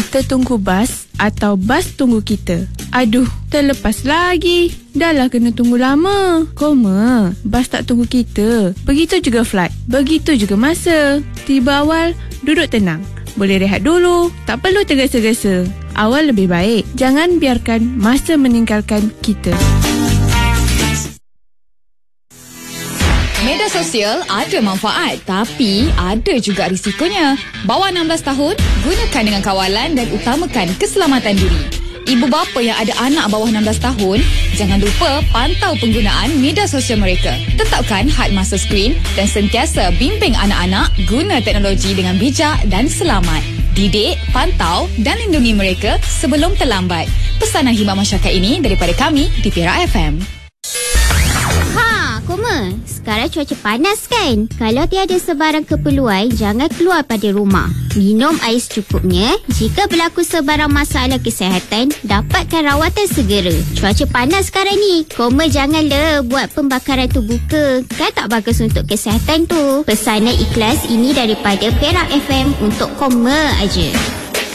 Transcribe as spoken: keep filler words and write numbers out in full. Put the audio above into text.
Kita tunggu bas atau bas tunggu kita? Aduh, terlepas lagi. Dah lah kena tunggu lama. Koma, bas tak tunggu kita. Begitu juga flight. Begitu juga masa. Tiba awal, duduk tenang. Boleh rehat dulu. Tak perlu tergesa-gesa. Awal lebih baik. Jangan biarkan masa meninggalkan kita. Media sosial ada manfaat, tapi ada juga risikonya. Bawah enam belas tahun, gunakan dengan kawalan dan utamakan keselamatan diri. Ibu bapa yang ada anak bawah enam belas tahun, jangan lupa pantau penggunaan media sosial mereka. Tetapkan had masa skrin dan sentiasa bimbing anak-anak guna teknologi dengan bijak dan selamat. Didik, pantau dan lindungi mereka sebelum terlambat. Pesanan khidmat masyarakat ini daripada kami di Perak F M. Koma, sekarang cuaca panas kan? Kalau tiada sebarang keperluan, jangan keluar pada rumah. Minum air secukupnya. Jika berlaku sebarang masalah kesihatan, dapatkan rawatan segera. Cuaca panas sekarang ni. Koma janganlah buat pembakaran terbuka. Kan tak bagus untuk kesihatan tu. Pesanan ikhlas ini daripada Perak F M untuk Koma aja.